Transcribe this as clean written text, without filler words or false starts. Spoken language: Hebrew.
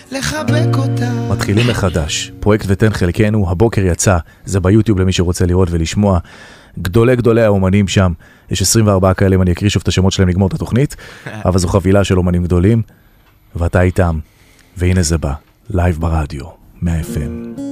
לחבק אותה. מתחילים מחדש, פרויקט ותן חלקנו, הבוקר יצא, זה ביוטיוב למי שרוצה לראות ולשמוע. גדולי האומנים שם, יש 24 כאלה, אם אני אקריא שוב את השמות שלהם לגמור את התוכנית, אבל זו חבילה של אומנים גדולים, ואתה איתם, והנה זה בא, לייב ברדיו, 100 FM.